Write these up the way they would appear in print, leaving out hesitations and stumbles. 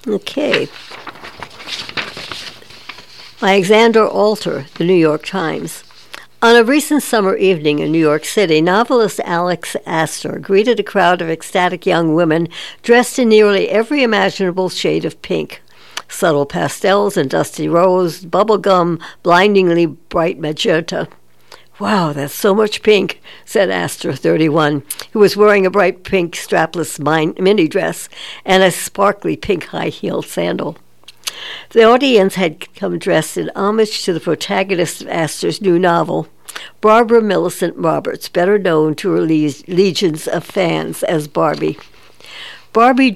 Okay. Alexander Alter, The New York Times. On a recent summer evening in New York City, novelist Alex Astor greeted a crowd of ecstatic young women dressed in nearly every imaginable shade of pink. Subtle pastels and dusty rose, bubblegum, blindingly bright magenta. "Wow, that's so much pink," said Astor, 31, who was wearing a bright pink strapless mini dress and a sparkly pink high-heeled sandal. The audience had come dressed in homage to the protagonist of Astor's new novel, Barbara Millicent Roberts, better known to her legions of fans as Barbie. Barbie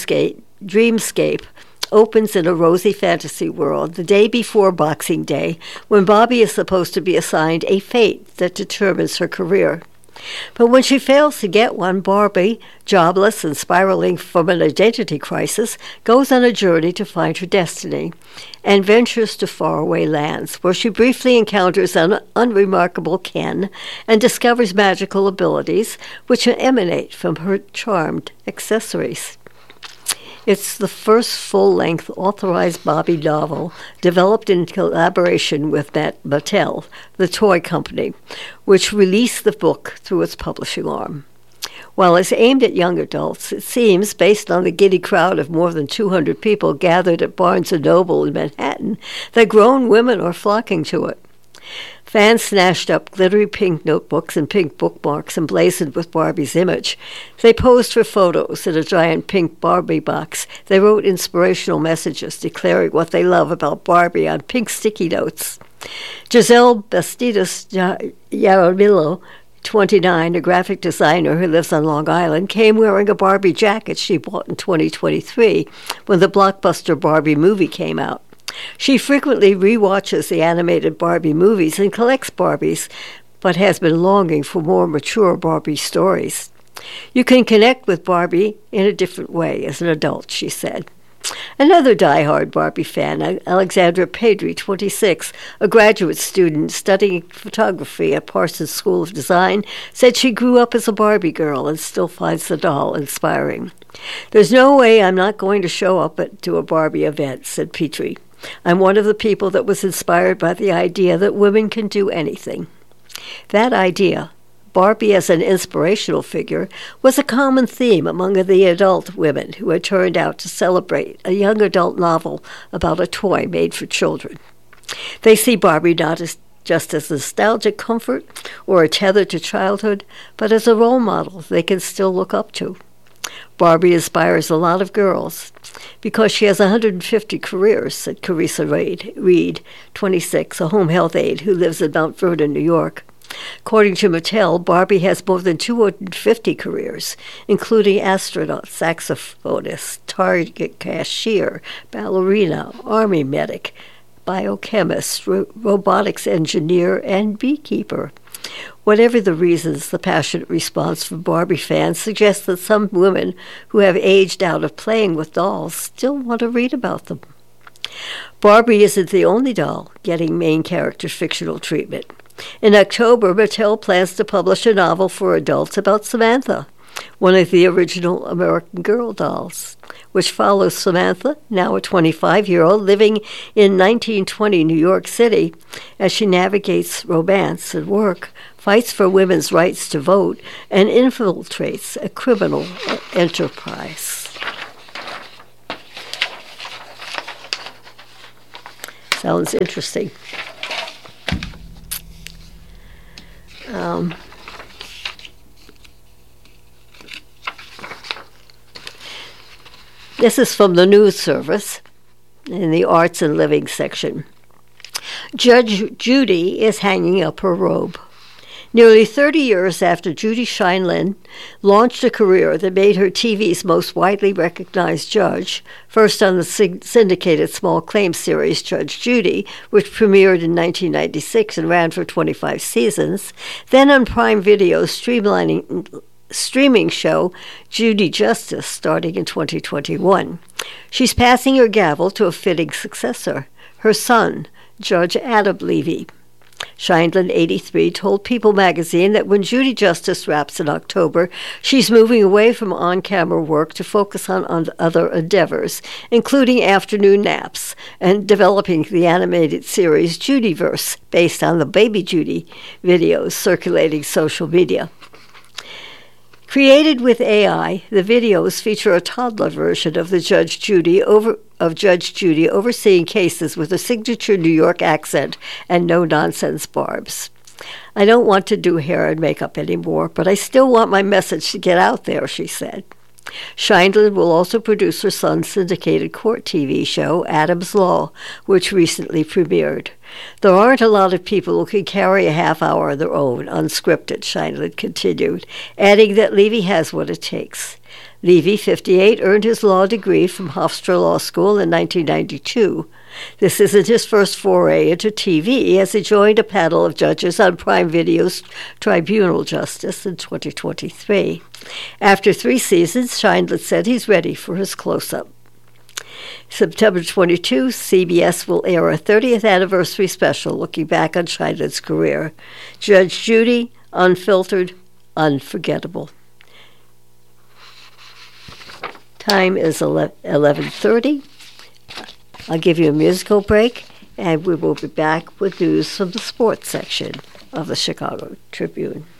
Dreamscape opens in a rosy fantasy world the day before Boxing Day, when Barbie is supposed to be assigned a fate that determines her career. But when she fails to get one, Barbie, jobless and spiraling from an identity crisis, goes on a journey to find her destiny and ventures to faraway lands, where she briefly encounters an unremarkable Ken and discovers magical abilities which emanate from her charmed accessories. It's the first full-length authorized Barbie novel developed in collaboration with Mattel, the toy company, which released the book through its publishing arm. While it's aimed at young adults, it seems, based on the giddy crowd of more than 200 people gathered at Barnes & Noble in Manhattan, that grown women are flocking to it. Fans snatched up glittery pink notebooks and pink bookmarks emblazoned with Barbie's image. They posed for photos in a giant pink Barbie box. They wrote inspirational messages declaring what they love about Barbie on pink sticky notes. Giselle Bastidas Yaramillo, 29, a graphic designer who lives on Long Island, came wearing a Barbie jacket she bought in 2023 when the blockbuster Barbie movie came out. She frequently rewatches the animated Barbie movies and collects Barbies, but has been longing for more mature Barbie stories. "You can connect with Barbie in a different way as an adult," she said. Another die-hard Barbie fan, Alexandra Pedri, 26, a graduate student studying photography at Parsons School of Design, said she grew up as a Barbie girl and still finds the doll inspiring. "There's no way I'm not going to show up to a Barbie event," said Petrie. "I'm one of the people that was inspired by the idea that women can do anything." That idea, Barbie as an inspirational figure, was a common theme among the adult women who had turned out to celebrate a young adult novel about a toy made for children. They see Barbie not just as nostalgic comfort or a tether to childhood, but as a role model they can still look up to. Barbie inspires a lot of girls because she has 150 careers, said Carissa Reed, 26, a home health aide who lives in Mount Vernon, New York. According to Mattel, Barbie has more than 250 careers, including astronaut, saxophonist, Target cashier, ballerina, army medic, biochemist, robotics engineer, and beekeeper. Whatever the reasons, the passionate response from Barbie fans suggests that some women who have aged out of playing with dolls still want to read about them. Barbie isn't the only doll getting main character fictional treatment. In October, Mattel plans to publish a novel for adults about Samantha, one of the original American Girl dolls, which follows Samantha, now a 25-year-old living in 1920 New York City, as she navigates romance and work, fights for women's rights to vote, and infiltrates a criminal enterprise. Sounds interesting. This is from the news service in the Arts and Living section. Judge Judy is hanging up her robe. Nearly 30 years after Judy Sheindlin launched a career that made her TV's most widely recognized judge, first on the syndicated small claims series Judge Judy, which premiered in 1996 and ran for 25 seasons, then on Prime Video's streaming show Judy Justice starting in 2021. She's passing her gavel to a fitting successor, her son, Judge Adam Levy. Scheindlin, 83, told People magazine that when Judy Justice wraps in October, she's moving away from on-camera work to focus on other endeavors, including afternoon naps and developing the animated series Judyverse, based on the Baby Judy videos circulating social media. Created with AI, the videos feature a toddler version of Judge Judy overseeing cases with a signature New York accent and no-nonsense barbs. I don't want to do hair and makeup anymore, but I still want my message to get out there, she said. Scheindlin will also produce her son's syndicated court TV show, Adam's Law, which recently premiered. There aren't a lot of people who can carry a half hour of their own, unscripted, Scheindlin continued, adding that Levy has what it takes. Levy, 58, earned his law degree from Hofstra Law School in 1992. This isn't his first foray into TV, as he joined a panel of judges on Prime Video's Tribunal Justice in 2023. After 3 seasons, Scheindlin said he's ready for his close-up. September 22, CBS will air a 30th anniversary special looking back on Scheindlin's career. Judge Judy, unfiltered, unforgettable. Time is 11:30. I'll give you a musical break, and we will be back with news from the sports section of the Chicago Tribune.